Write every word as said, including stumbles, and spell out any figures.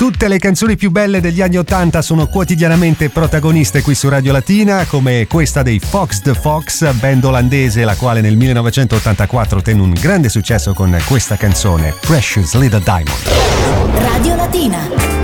Tutte le canzoni più belle degli anni ottanta sono quotidianamente protagoniste qui su Radio Latina, come questa dei Fox the Fox, band olandese la quale nel millenovecentottantaquattro ottenne un grande successo con questa canzone, Precious Little Diamond. Radio Latina.